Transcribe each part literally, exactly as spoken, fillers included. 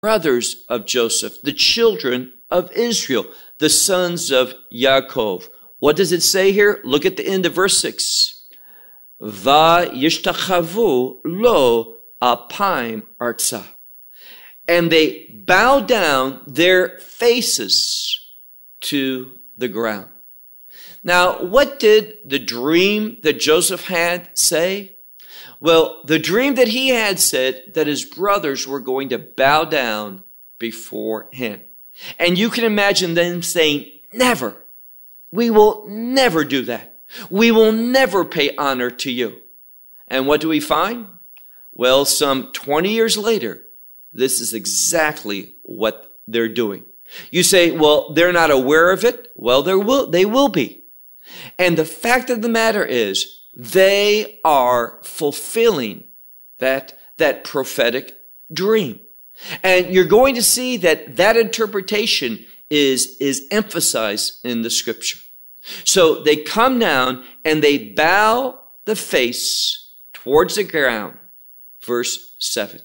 brothers of Joseph, the children of Israel, the sons of Yaakov. What does it say here? Look at the end of verse six. Va yishtachavu lo apaim artsa. And they bow down their faces to the ground. Now, what did the dream that Joseph had say? Well, the dream that he had said that his brothers were going to bow down before him. And you can imagine them saying, never. We will never do that. We will never pay honor to you. And what do we find? Well, some twenty years later, this is exactly what they're doing. You say, well, they're not aware of it. Well, there will, they will be. And the fact of the matter is, they are fulfilling that, that prophetic dream. And you're going to see that that interpretation is, is emphasized in the scripture. So they come down and they bow the face towards the ground. Verse seven.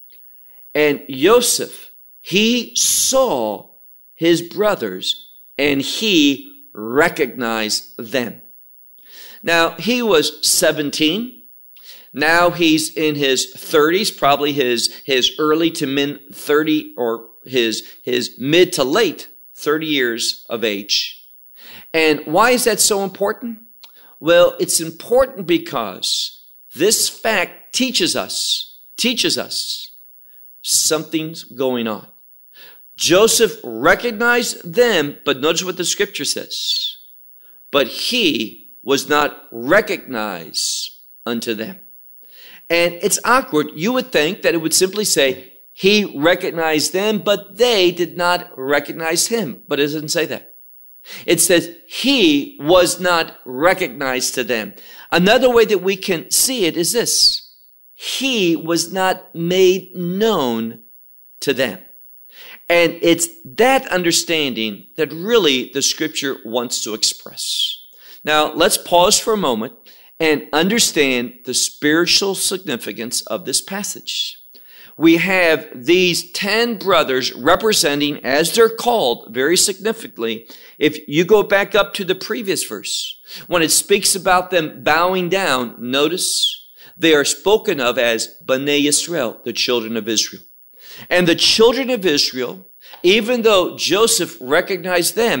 And Joseph, he saw his brothers and he recognized them. Now, he was seventeen. Now he's in his thirties, probably his, his early to mid thirty or his, his mid to late thirty years of age. And why is that so important? Well, it's important because this fact teaches us, teaches us something's going on. Joseph recognized them, but notice what the scripture says. But he was not recognized unto them. And it's awkward. You would think that it would simply say, he recognized them, but they did not recognize him. But it doesn't say that. It says, he was not recognized to them. Another way that we can see it is this. He was not made known to them. And it's that understanding that really the scripture wants to express. Now, let's pause for a moment and understand the spiritual significance of this passage. We have these ten brothers representing, as they're called, very significantly. If you go back up to the previous verse, when it speaks about them bowing down, notice they are spoken of as Bnei Yisrael, the children of Israel. And the children of Israel, even though Joseph recognized them,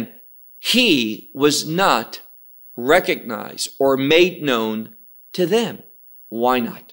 he was not recognized or made known to them. Why not?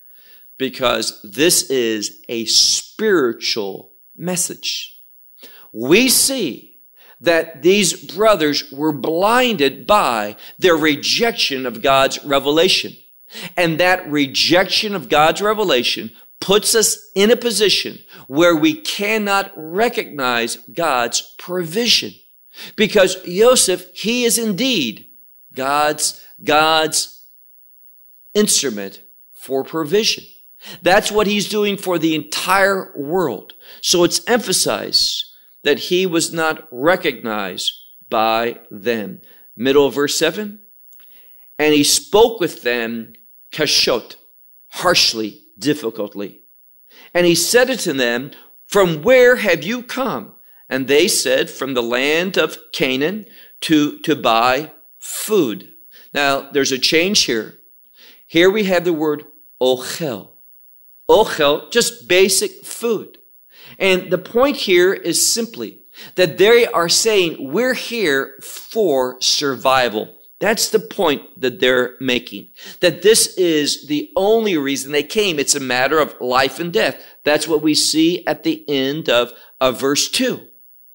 Because this is a spiritual message. We see that these brothers were blinded by their rejection of God's revelation. And that rejection of God's revelation puts us in a position where we cannot recognize God's provision. Because Joseph, he is indeed God's, God's instrument for provision. That's what he's doing for the entire world. So it's emphasized that he was not recognized by them. Middle of verse seven. And he spoke with them kashot, harshly, difficultly. And he said unto them, from where have you come? And they said, from the land of Canaan to, to buy food. Now, there's a change here. Here we have the word ochel. Ochel, just basic food. And the point here is simply that they are saying, we're here for survival. That's the point that they're making. That this is the only reason they came. It's a matter of life and death. That's what we see at the end of, of verse two.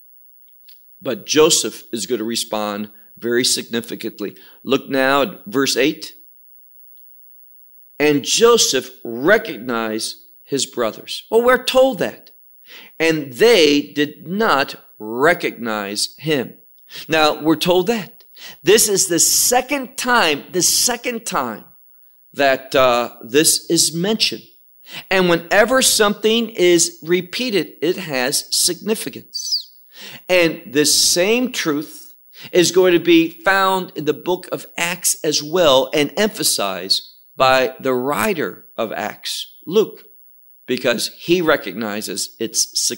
But Joseph is going to respond very significantly. Look now at verse eight. And Joseph recognized his brothers. Well, we're told that. And they did not recognize him. Now, we're told that. This is the second time, the second time that uh, this is mentioned. And whenever something is repeated, it has significance. And the same truth is going to be found in the book of Acts as well and emphasized by the writer of Acts, Luke. because he recognizes its